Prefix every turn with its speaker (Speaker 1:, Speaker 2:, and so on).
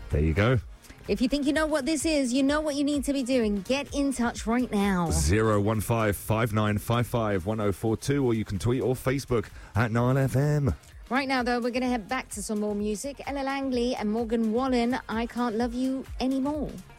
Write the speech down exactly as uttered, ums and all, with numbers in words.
Speaker 1: There you go.
Speaker 2: If you think you know what this is, you know what you need to be doing. Get in touch right now.
Speaker 1: zero one five, five nine five five, one oh four two, or you can tweet or Facebook at nine F M.
Speaker 2: Right now, though, we're going to head back to some more music. Ella Langley and Morgan Wallen, I Can't Love You Anymore.